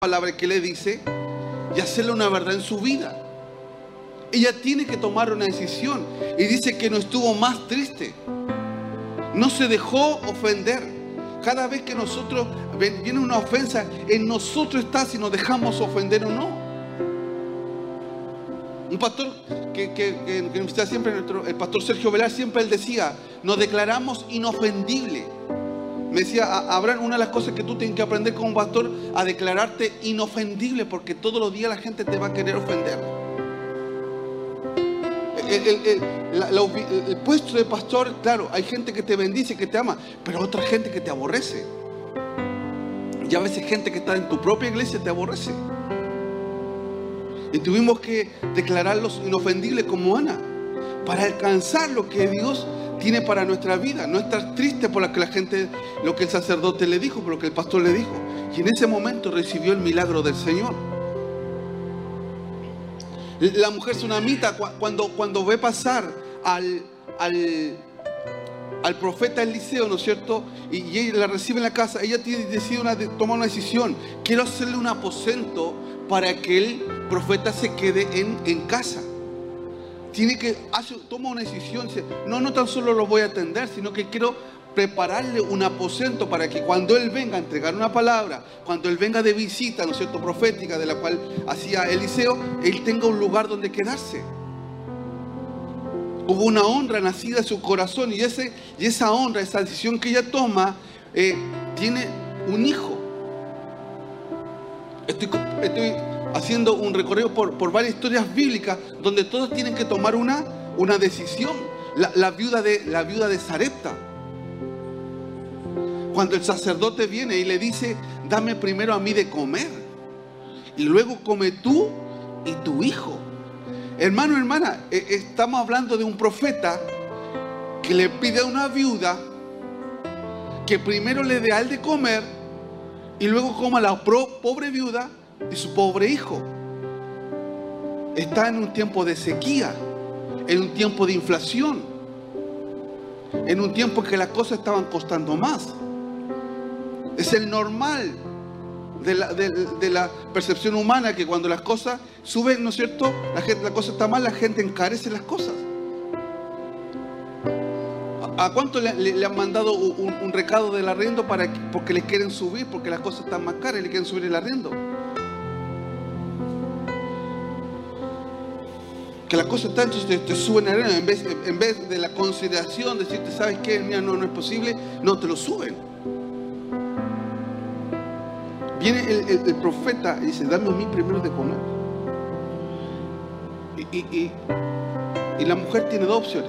palabra que le dice y hacerle una verdad en su vida. Ella tiene que tomar una decisión y dice que no estuvo más triste, no se dejó ofender. Cada vez que nosotros viene una ofensa, en nosotros está si nos dejamos ofender o no. Un pastor que está siempre, el pastor Sergio Velar, siempre él decía, nos declaramos inofendibles. Me decía, Abraham, una de las cosas que tú tienes que aprender como pastor, a declararte inofendible, porque todos los días la gente te va a querer ofender. El puesto de pastor, claro, hay gente que te bendice, que te ama, pero otra gente que te aborrece. Y a veces gente que está en tu propia iglesia te aborrece. Y tuvimos que declararlos inofendibles como Ana, para alcanzar lo que Dios tiene para nuestra vida. No estar triste por lo que la gente, lo que el sacerdote le dijo, por lo que el pastor le dijo. Y en ese momento recibió el milagro del Señor. La mujer tsunamita, cuando ve pasar al profeta Eliseo, ¿no es cierto? Y ella la recibe en la casa. Ella decide tomar una decisión. Quiero hacerle un aposento para que el profeta se quede en casa. Toma una decisión. Dice, no tan solo lo voy a atender, sino que quiero prepararle un aposento para que cuando él venga a entregar una palabra, cuando él venga de visita, ¿no es cierto?, profética, de la cual hacía Eliseo, él tenga un lugar donde quedarse. Hubo una honra nacida en su corazón, y esa honra, esa decisión que ella toma, tiene un hijo. Estoy haciendo un recorrido por varias historias bíblicas donde todos tienen que tomar una decisión. La viuda de Sarepta, cuando el sacerdote viene y le dice, dame primero a mí de comer y luego come tú y tu hijo. Hermano, hermana, estamos hablando de un profeta que le pide a una viuda que primero le dé a él de comer y luego coma a la pobre viuda y su pobre hijo. Está en un tiempo de sequía, en un tiempo de inflación, en un tiempo que las cosas estaban costando más. Es el normal de la percepción humana, que cuando las cosas suben, ¿no es cierto?, la cosa está mal, la gente encarece las cosas. ¿A cuánto le han mandado un recado del arriendo porque les quieren subir, porque las cosas están más caras y le quieren subir el arriendo? Que las cosas están, entonces te suben el arriendo, en vez de la consideración, decirte, ¿sabes qué? Mira, no es posible, no te lo suben. Viene el profeta y dice, dame a mí primero de comer. Y la mujer tiene dos opciones.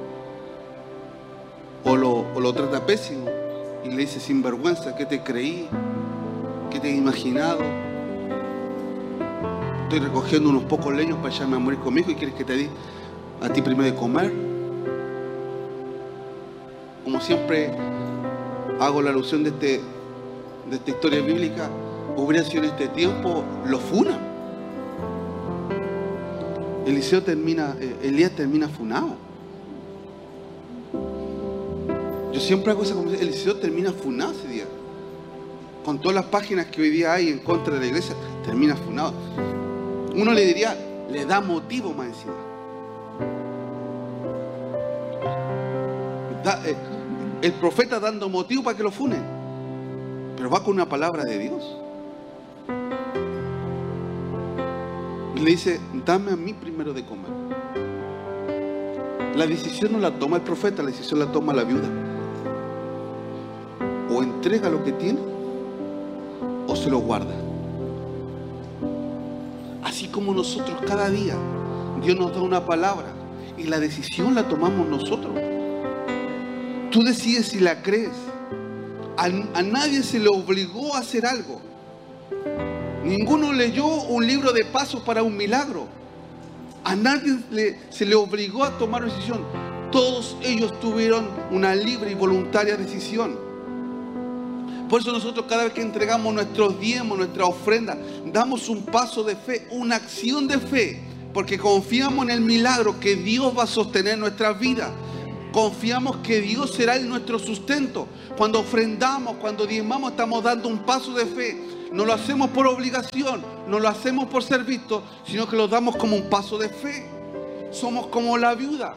O lo trata pésimo y le dice, sinvergüenza, ¿qué te creí? ¿Qué te he imaginado? Estoy recogiendo unos pocos leños para echarme a morir conmigo y quieres que te dé a ti primero de comer. Como siempre hago la alusión de esta historia bíblica, hubiera sido en este tiempo, lo funan. Elías termina funado. Yo siempre hago esa conversación. Eliseo termina funado ese día. Con todas las páginas que hoy día hay en contra de la iglesia, termina funado. Uno le diría, le da motivo más encima. El profeta dando motivo para que lo funen, pero va con una palabra de Dios. Y le dice, dame a mí primero de comer. La decisión no la toma el profeta, la decisión la toma la viuda. O entrega lo que tiene o se lo guarda. Así como nosotros cada día, Dios nos da una palabra y la decisión la tomamos nosotros. Tú decides si la crees. A nadie se le obligó a hacer algo. Ninguno leyó un libro de pasos para un milagro. A nadie se le obligó a tomar una decisión. Todos ellos tuvieron una libre y voluntaria decisión. Por eso nosotros cada vez que entregamos nuestros diezmos, nuestra ofrenda, damos un paso de fe, una acción de fe, porque confiamos en el milagro que Dios va a sostener nuestras vidas. Confiamos que Dios será nuestro sustento. Cuando ofrendamos, cuando diezmamos, estamos dando un paso de fe. no lo hacemos por obligación, no lo hacemos por ser vistos, sino que lo damos como un paso de fe. Somos como la viuda.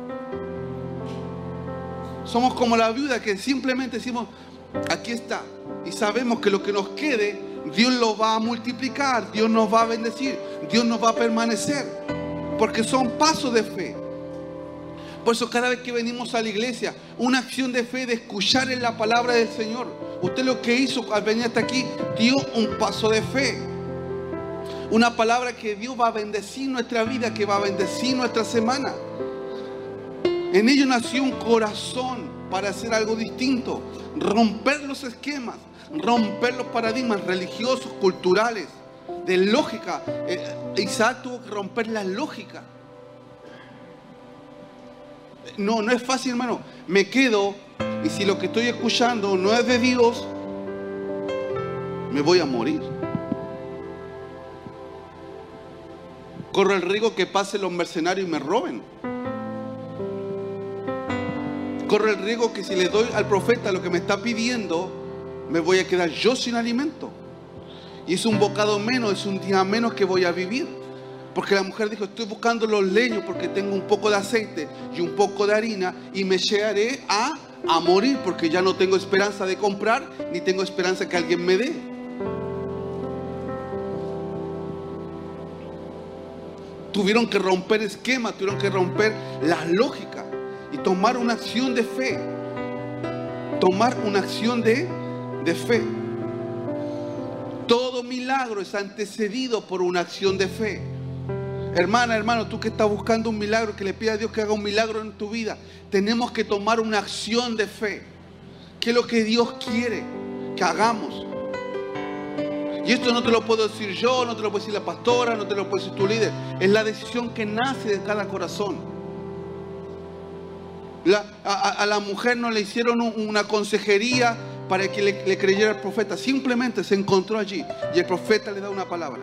Somos como la viuda que simplemente decimos, aquí está. Y sabemos que lo que nos quede, Dios lo va a multiplicar, Dios nos va a bendecir, Dios nos va a permanecer. Porque son pasos de fe. Por eso cada vez que venimos a la iglesia, una acción de fe, de escuchar en la palabra del Señor. Usted lo que hizo al venir hasta aquí, dio un paso de fe. Una palabra que Dios va a bendecir nuestra vida, que va a bendecir nuestra semana. En ello nació un corazón para hacer algo distinto. Romper los esquemas, romper los paradigmas religiosos, culturales, de lógica. Isaac tuvo que romper la lógica. No es fácil, hermano. Me quedo y si lo que estoy escuchando no es de Dios, me voy a morir. Corro el riesgo que pasen los mercenarios y me roben. Corro el riesgo que si le doy al profeta lo que me está pidiendo, me voy a quedar yo sin alimento. Y es un bocado menos, es un día menos que voy a vivir. Porque la mujer dijo, estoy buscando los leños porque tengo un poco de aceite y un poco de harina y me llegaré a morir porque ya no tengo esperanza de comprar ni tengo esperanza que alguien me dé. Tuvieron que romper esquemas, tuvieron que romper las lógicas y tomar una acción de fe. Tomar una acción de fe. Todo milagro es antecedido por una acción de fe. Hermana, hermano, tú que estás buscando un milagro, que le pidas a Dios que haga un milagro en tu vida, tenemos que tomar una acción de fe. ¿Qué es lo que Dios quiere que hagamos? Y esto no te lo puedo decir yo, no te lo puede decir la pastora, no te lo puede decir tu líder. Es la decisión que nace de cada corazón. A la mujer no le hicieron una consejería para que le creyera al profeta. Simplemente se encontró allí y el profeta le da una palabra.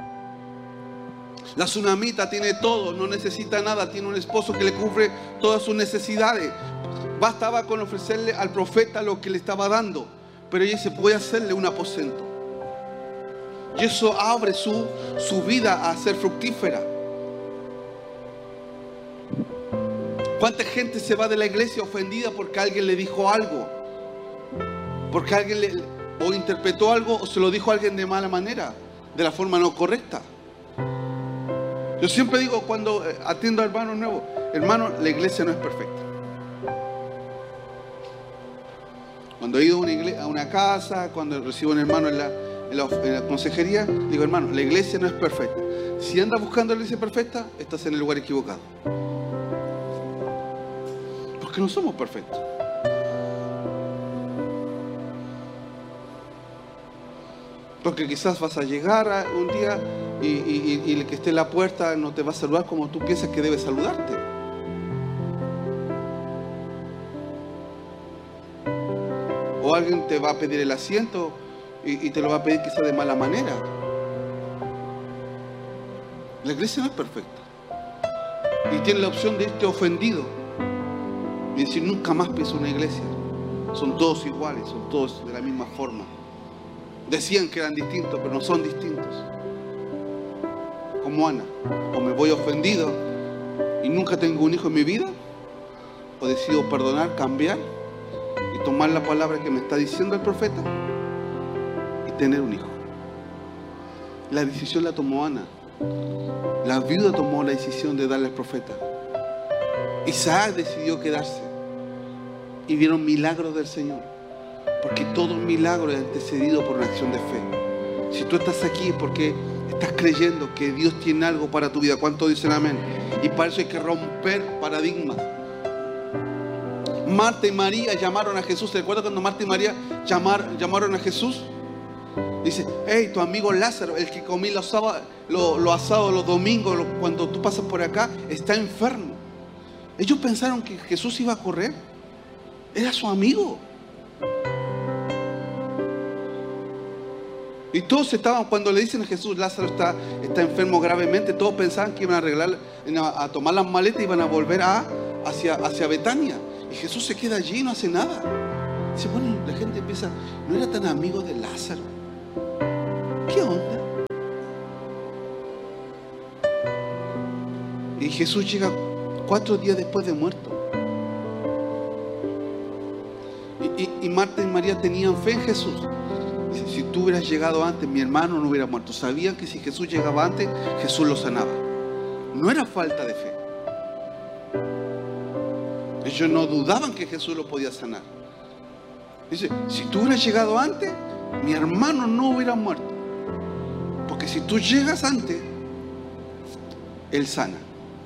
La tsunamita tiene todo, no necesita nada, tiene un esposo que le cubre todas sus necesidades. Bastaba con ofrecerle al profeta lo que le estaba dando, pero ella dice, voy a hacerle un aposento. Y eso abre su vida a ser fructífera. ¿Cuánta gente se va de la iglesia ofendida porque alguien le dijo algo? Porque alguien o interpretó algo o se lo dijo a alguien de mala manera, de la forma no correcta. Yo siempre digo cuando atiendo a hermanos nuevos, hermano, la iglesia no es perfecta. Cuando he ido a una casa, cuando recibo a un hermano en la consejería, digo, hermano, la iglesia no es perfecta. Si andas buscando la iglesia perfecta, estás en el lugar equivocado. Porque no somos perfectos. Porque quizás vas a llegar un día y el que esté en la puerta no te va a saludar como tú piensas que debe saludarte. O alguien te va a pedir el asiento y te lo va a pedir quizás de mala manera. La iglesia no es perfecta. Y tiene la opción de irte ofendido y decir, nunca más pienso una iglesia. Son todos iguales, son todos de la misma forma. Decían que eran distintos, pero no son distintos. Como Ana, o me voy ofendido y nunca tengo un hijo en mi vida, o decido perdonar, cambiar y tomar la palabra que me está diciendo el profeta y tener un hijo. La decisión la tomó Ana. La viuda tomó la decisión de darle al profeta. Isaac decidió quedarse y vieron milagros del Señor. Porque todo milagro es antecedido por una acción de fe. Si tú estás aquí es porque estás creyendo que Dios tiene algo para tu vida. ¿Cuántos dicen amén? Y para eso hay que romper paradigmas. Marta y María llamaron a Jesús. ¿Se recuerda cuando Marta y María llamaron a Jesús? Dice, hey, tu amigo Lázaro, el que comí lo asado los domingos, cuando tú pasas por acá, está enfermo. Ellos pensaron que Jesús iba a correr. Era su amigo. Y todos estaban, cuando le dicen a Jesús, Lázaro está enfermo gravemente, todos pensaban que iban a arreglar, a tomar las maletas y iban a volver hacia Betania. Y Jesús se queda allí y no hace nada. Dice, bueno, la gente empieza, no era tan amigo de Lázaro. ¿qué onda? Y Jesús llega 4 días después de muerto. Y Marta y María tenían fe en Jesús. Dice, si tú hubieras llegado antes, mi hermano no hubiera muerto. Sabían que si Jesús llegaba antes, Jesús lo sanaba. No era falta de fe. Ellos no dudaban que Jesús lo podía sanar. Dice, si tú hubieras llegado antes, mi hermano no hubiera muerto. Porque si tú llegas antes, Él sana.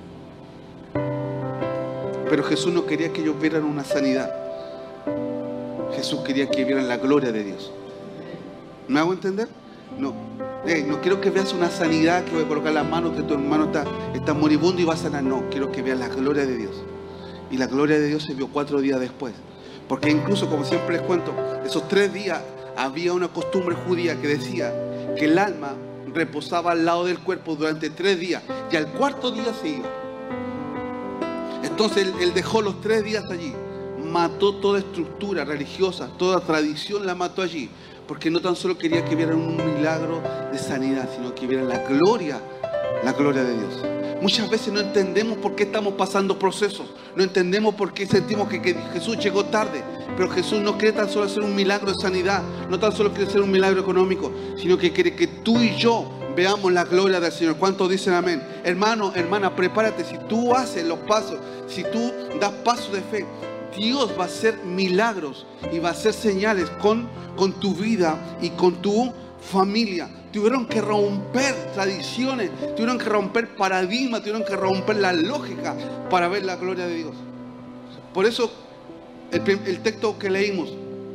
Pero Jesús no quería que ellos vieran una sanidad. Jesús quería que vieran la gloria de Dios. ¿Me hago entender? No. No quiero que veas una sanidad, que voy a colocar las manos, que tu hermano está moribundo y va a sanar. No, quiero que veas la gloria de Dios. Y la gloria de Dios se vio 4 días después. Porque incluso, como siempre les cuento, esos 3 días había una costumbre judía que decía que el alma reposaba al lado del cuerpo durante 3 días y al 4.º día se iba. Entonces él dejó los 3 días allí. Mató toda estructura religiosa, toda tradición la mató allí. Porque no tan solo quería que vieran un milagro de sanidad, sino que vieran la gloria de Dios. Muchas veces no entendemos por qué estamos pasando procesos. No entendemos por qué sentimos que Jesús llegó tarde. Pero Jesús no quiere tan solo hacer un milagro de sanidad. No tan solo quiere hacer un milagro económico, sino que quiere que tú y yo veamos la gloria del Señor. ¿Cuántos dicen amén? Hermano, hermana, prepárate. Si tú haces los pasos, si tú das pasos de fe, Dios va a hacer milagros y va a hacer señales con tu vida y con tu familia. Tuvieron que romper tradiciones, tuvieron que romper paradigmas, tuvieron que romper la lógica para ver la gloria de Dios. Por eso el texto que leímos,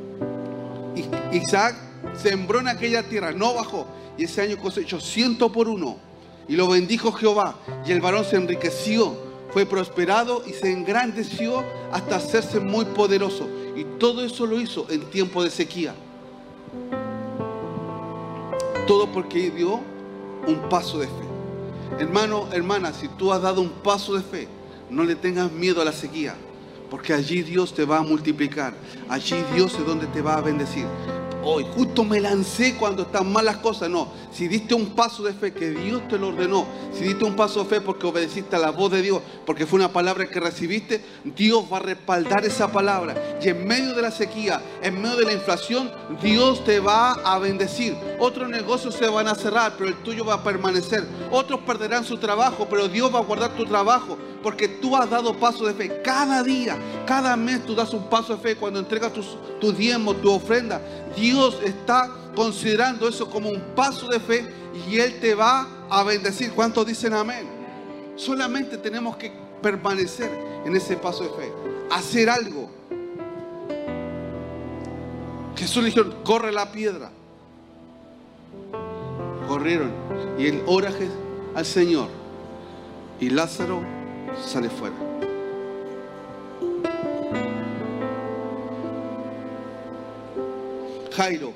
Isaac sembró en aquella tierra, no bajó, y ese año cosechó 100 por 1, y lo bendijo Jehová, y el varón se enriqueció, fue prosperado y se engrandeció hasta hacerse muy poderoso. Y todo eso lo hizo en tiempo de sequía. Todo porque dio un paso de fe. Hermano, hermana, si tú has dado un paso de fe, no le tengas miedo a la sequía, porque allí Dios te va a multiplicar. Allí Dios es donde te va a bendecir. Hoy justo me lancé cuando están mal las cosas. No, si diste un paso de fe que Dios te lo ordenó, si diste un paso de fe porque obedeciste a la voz de Dios, porque fue una palabra que recibiste, Dios va a respaldar esa palabra. Y en medio de la sequía, en medio de la inflación, Dios te va a bendecir. Otros negocios se van a cerrar, pero el tuyo va a permanecer. Otros perderán su trabajo, pero Dios va a guardar tu trabajo, porque tú has dado pasos de fe. Cada día, cada mes tú das un paso de fe cuando entregas tus diezmos, tu ofrenda. Dios está considerando eso como un paso de fe y Él te va a bendecir. ¿Cuántos dicen amén? Solamente tenemos que permanecer en ese paso de fe, hacer algo. Jesús le dijo, corre la piedra. Corrieron y Él ora al Señor y Lázaro sale fuera. Jairo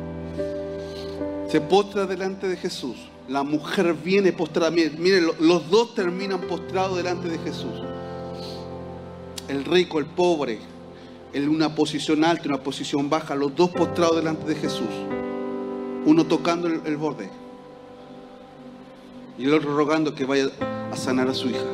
se postra delante de Jesús. La mujer viene postrada. Miren, los dos terminan postrados delante de Jesús. El rico, el pobre, en una posición alta, una posición baja, los dos postrados delante de Jesús. Uno tocando el borde y el otro rogando que vaya a sanar a su hija.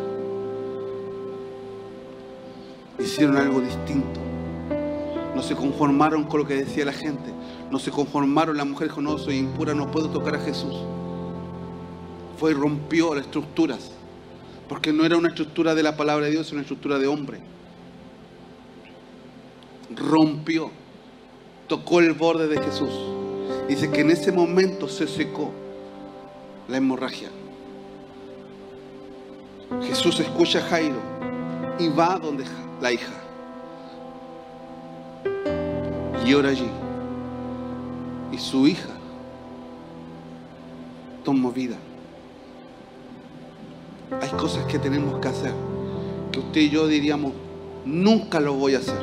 Hicieron algo distinto. No se conformaron con lo que decía la gente. No se conformaron. La mujer dijo, no, soy impura, no puedo tocar a Jesús. Fue y rompió las estructuras. Porque no era una estructura de la palabra de Dios, era una estructura de hombre. Rompió. Tocó el borde de Jesús. Dice que en ese momento se secó la hemorragia. Jesús escucha a Jairo y va donde la hija. Y ora allí. Y su hija tomó vida. Hay cosas que tenemos que hacer que usted y yo diríamos, nunca lo voy a hacer.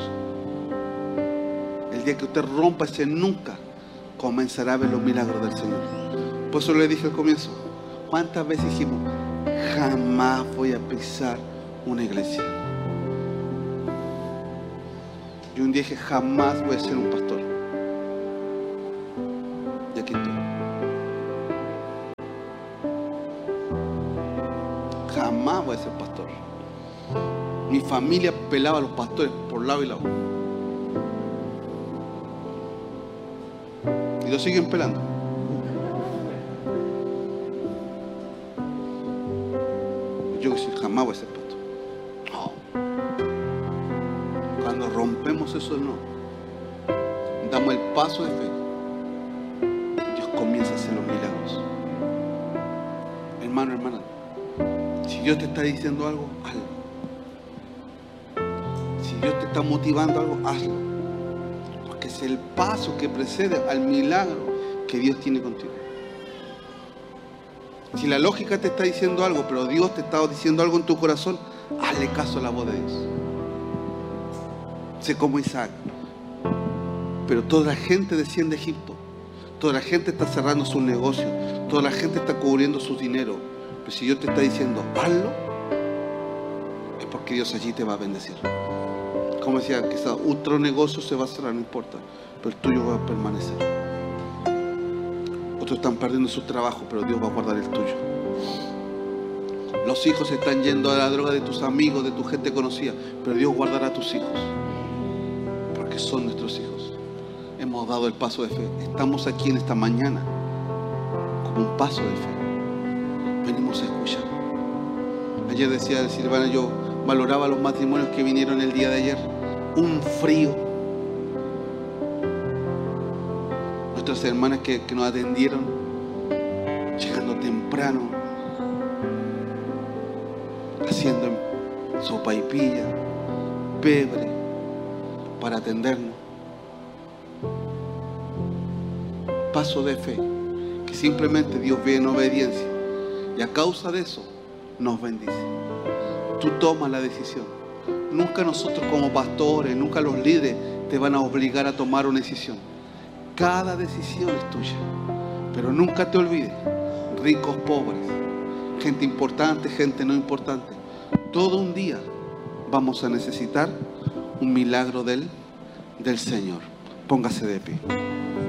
El día que usted rompa ese nunca, comenzará a ver los milagros del Señor. Por eso le dije al comienzo, ¿cuántas veces dijimos, jamás voy a pisar una iglesia? Y un día dije, jamás voy a ser un pastor. Y aquí estoy. jamás voy a ser pastor. Mi familia pelaba a los pastores por lado y lado. Y lo siguen pelando. Yo jamás voy a ser pastor. No. Cuando rompemos eso, no. Damos el paso de fe. Dios comienza a hacer los milagros. Hermano, hermana, si Dios te está diciendo algo, hazlo. Si Dios te está motivando algo, hazlo. Porque es el paso que precede al milagro que Dios tiene contigo. Si la lógica te está diciendo algo, pero Dios te está diciendo algo en tu corazón, hazle caso a la voz de Dios. Sé como Isaac. Pero toda la gente desciende a Egipto. Toda la gente está cerrando sus negocios. Toda la gente está cubriendo sus dineros. Pero si Dios te está diciendo, hazlo, es porque Dios allí te va a bendecir. Como decía, quizás otro negocio se va a cerrar, no importa, pero el tuyo va a permanecer. Otros están perdiendo su trabajo, pero Dios va a guardar el tuyo. Los hijos están yendo a la droga de tus amigos, de tu gente conocida, pero Dios guardará a tus hijos, porque son nuestros hijos. Hemos dado el paso de fe. Estamos aquí en esta mañana como un paso de fe. Venimos a escuchar. Ayer decía Silvana, yo valoraba los matrimonios que vinieron el día de ayer. Un frío. Nuestras hermanas que nos atendieron, llegando temprano, haciendo sopaipilla, pebre, para atendernos. Paso de fe, que simplemente Dios ve en obediencia, y a causa de eso nos bendice. Tú tomas la decisión. Nunca nosotros como pastores, nunca los líderes te van a obligar a tomar una decisión. Cada decisión es tuya. Pero nunca te olvides, ricos, pobres, gente importante, gente no importante, todo un día vamos a necesitar un milagro del Señor. Póngase de pie.